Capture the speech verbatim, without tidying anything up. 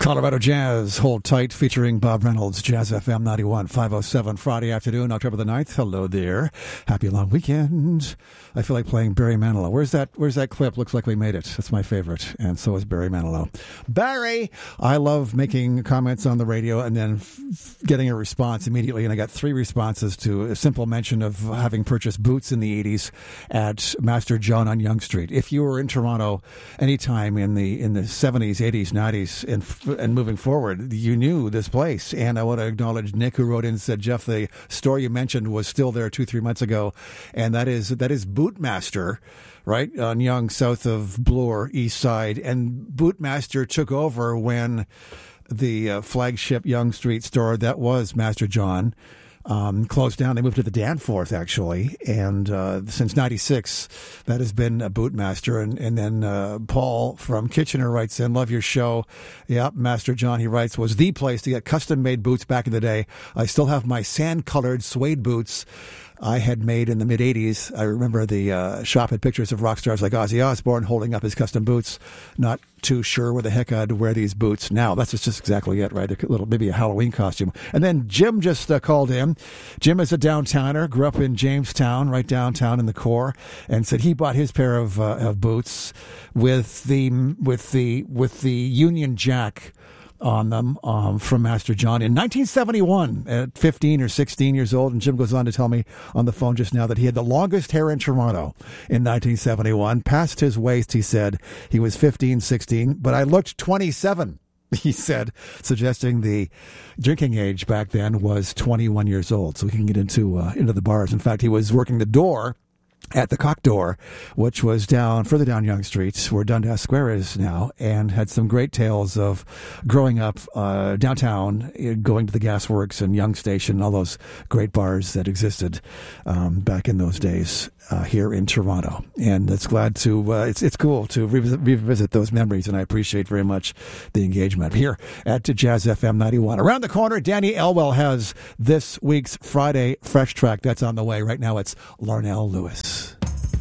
Colorado Jazz, Hold Tight, featuring Bob Reynolds, Jazz F M ninety-one, five oh seven, Friday afternoon, October the ninth. Hello there. Happy long weekend. I feel like playing Barry Manilow. Where's that Where's that clip? Looks like we made it. That's my favorite. And so is Barry Manilow. Barry! I love making comments on the radio and then f- f- getting a response immediately. And I got three responses to a simple mention of having purchased boots in the eighties at Master John on Yonge Street. If you were in Toronto anytime in the in the seventies, eighties, nineties, and and moving forward, you knew this place. And I want to acknowledge Nick, who wrote in and said, Jeff, the store you mentioned was still there two, three months ago. And that is that is Bootmaster, right, on Yonge, south of Bloor, east side. And Bootmaster took over when the uh, flagship Yonge Street store that was Master John Um, closed down. They moved to the Danforth, actually, and uh, since ninety-six, that has been a Bootmaster. And, and then uh, Paul from Kitchener writes in, love your show. Yep, Master John, he writes, was the place to get custom-made boots back in the day. I still have my sand-colored suede boots I had made in the mid-eighties. I remember the uh, shop had pictures of rock stars like Ozzy Osbourne holding up his custom boots. Not too sure where the heck I'd wear these boots now. That's just exactly it, right? A little, maybe a Halloween costume. And then Jim just uh, called in. Jim is a downtowner, grew up in Jamestown, right downtown in the core, and said he bought his pair of, uh, of boots with the with the with the Union Jack on them um, from Master John in nineteen seventy-one at fifteen or sixteen years old. And Jim goes on to tell me on the phone just now that he had the longest hair in Toronto in nineteen seventy-one. Past his waist, he said he was fifteen, sixteen, but I looked twenty-seven, he said, suggesting the drinking age back then was twenty-one years old. So we can get into, uh, into the bars. In fact, he was working the door at the Cock Door, which was down further down Yonge Street, where Dundas Square is now, and had some great tales of growing up uh, downtown, going to the Gasworks and Yonge Station, all those great bars that existed um, back in those days uh, here in Toronto. And it's glad to uh, it's it's cool to revisit, revisit those memories, and I appreciate very much the engagement here at Jazz F M ninety-one. Around the corner, Danny Elwell has this week's Friday Fresh Track that's on the way right now. It's Larnell Lewis.